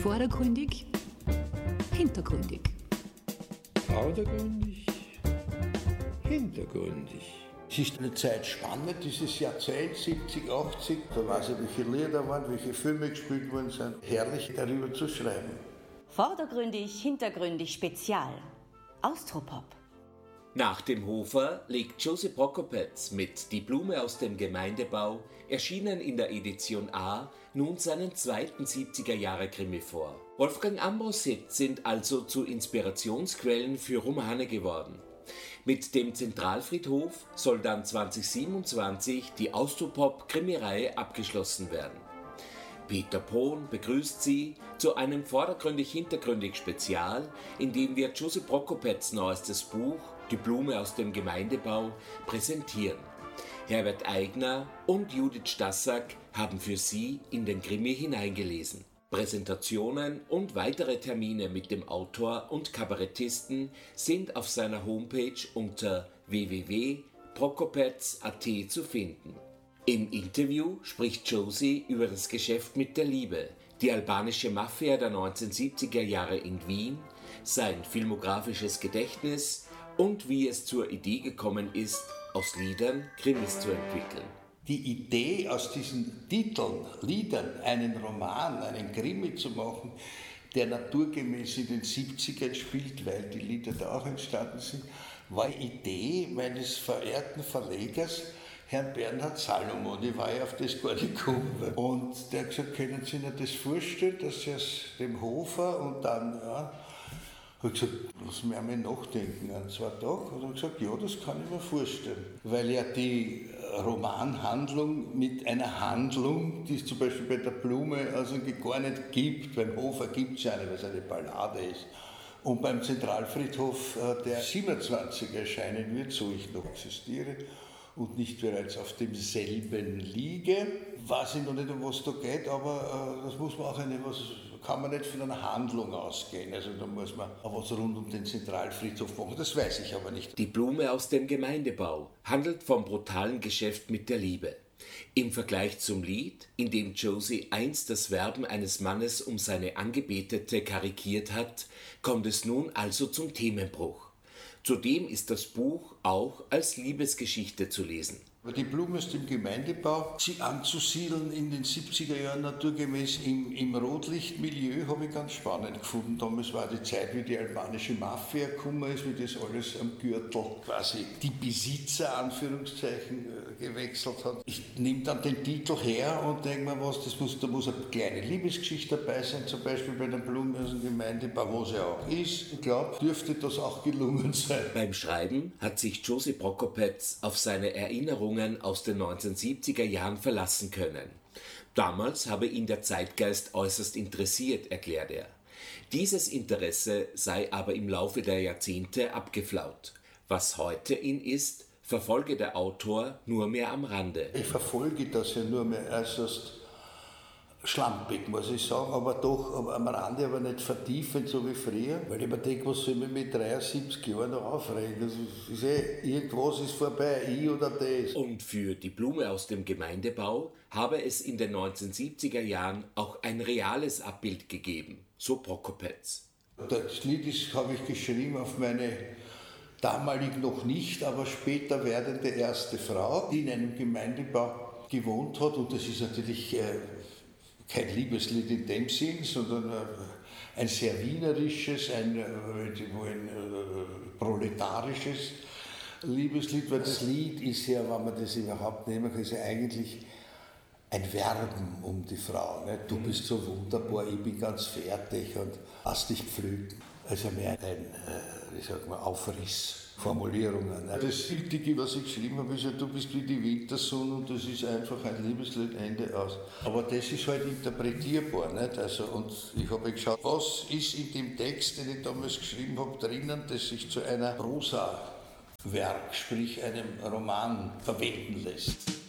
Vordergründig, hintergründig. Vordergründig, hintergründig. Es ist eine Zeitspanne, dieses Jahrzehnt 70, 80. Da weiß ich, welche Lieder waren, welche Filme gespielt worden sind. Herrlich, darüber zu schreiben. Vordergründig, hintergründig, Spezial. Austropop. Nach dem Hofer legt Josip Prokopec mit Die Blume aus dem Gemeindebau, erschienen in der Edition A, nun seinen zweiten 70er-Jahre-Krimi vor. Wolfgang Ambros Hits sind also zu Inspirationsquellen für Romane geworden. Mit dem Zentralfriedhof soll dann 2027 die Austropop-Krimireihe abgeschlossen werden. Peter Pohn begrüßt Sie zu einem vordergründig-hintergründig Spezial, in dem wir Josip Prokopecs neuestes Buch Die Blume aus dem Gemeindebau präsentieren. Herbert Aigner und Judith Stassack haben für Sie in den Krimi hineingelesen. Präsentationen und weitere Termine mit dem Autor und Kabarettisten sind auf seiner Homepage unter www.prokopec.at zu finden. Im Interview spricht Josie über das Geschäft mit der Liebe, die albanische Mafia der 1970er Jahre in Wien, sein filmografisches Gedächtnis und wie es zur Idee gekommen ist, aus Liedern Krimis zu entwickeln. Die Idee, aus diesen Titeln, Liedern, einen Roman, einen Krimi zu machen, der naturgemäß in den 70ern spielt, weil die Lieder da auch entstanden sind, war Idee meines verehrten Verlegers, Herrn Bernhard Salomon. Ich war ja auf das gar nicht gekommen. Und der hat gesagt, können Sie sich das vorstellen, dass Sie aus dem Hofer und dann, ja, habe ich gesagt, lass mich einmal nachdenken, an 2 Tagen. Und er hat gesagt, ja, das kann ich mir vorstellen. Weil ja die Romanhandlung mit einer Handlung, die es zum Beispiel bei der Blume also gar nicht gibt, beim Hofer gibt es ja eine, weil es eine Ballade ist. Und beim Zentralfriedhof der 27 erscheinen wird, so ich noch existiere und nicht bereits auf demselben liege. Weiß ich noch nicht, um was da geht, aber das muss man auch kann man nicht von einer Handlung ausgehen. Also da muss man auch was rund um den Zentralfriedhof machen, das weiß ich aber nicht. Die Blume aus dem Gemeindebau handelt vom brutalen Geschäft mit der Liebe. Im Vergleich zum Lied, in dem Josie einst das Werben eines Mannes um seine Angebetete karikiert hat, kommt es nun also zum Themenbruch. Zudem ist das Buch auch als Liebesgeschichte zu lesen. Die Blume aus dem Gemeindebau, sie anzusiedeln in den 70er Jahren naturgemäß im Rotlichtmilieu, habe ich ganz spannend gefunden. Damals war die Zeit, wie die albanische Mafia gekommen ist, wie das alles am Gürtel quasi die Besitzer, Anführungszeichen, gewechselt hat. Ich nehme dann den Titel her und denke mir, da muss eine kleine Liebesgeschichte dabei sein, zum Beispiel bei der Blume aus dem Gemeindebau, wo sie auch ist. Ich glaube, dürfte das auch gelungen sein. Beim Schreiben hat sich Josip Prokopec auf seine Erinnerungen aus den 1970er Jahren verlassen können. Damals habe ihn der Zeitgeist äußerst interessiert, erklärt er. Dieses Interesse sei aber im Laufe der Jahrzehnte abgeflaut. Was heute in ist, verfolge der Autor nur mehr am Rande. Ich verfolge das ja nur mehr äußerst schlampig, muss ich sagen, aber doch am Rande, aber nicht vertiefend, so wie früher. Weil ich mir denke, was soll ich mit 73 Jahren noch aufregen? Das ist irgendwas ist vorbei, ich oder das. Und für Die Blume aus dem Gemeindebau habe es in den 1970er Jahren auch ein reales Abbild gegeben, so Prokopec. Das Lied habe ich geschrieben auf meine damalig noch nicht, aber später werdende erste Frau, die in einem Gemeindebau gewohnt hat. Und das ist natürlich kein Liebeslied in dem Sinn, sondern ein sehr wienerisches, ein proletarisches Liebeslied, weil das Lied ist ja, wenn man das überhaupt nehmen kann, ist ja eigentlich ein Werben um die Frau. Ne? Du bist so wunderbar, ich bin ganz fertig und lass dich pflügen. Also mehr ein, Aufrissformulierungen. Ne? Das Gültige, was ich geschrieben habe, ist ja, du bist wie die Wintersonne und das ist einfach ein Liebeslied, Ende aus. Aber das ist halt interpretierbar. Nicht? Also, und ich habe geschaut, was ist in dem Text, den ich damals geschrieben habe, drinnen, das sich zu einer Prosa-Werk, sprich einem Roman, verwenden lässt.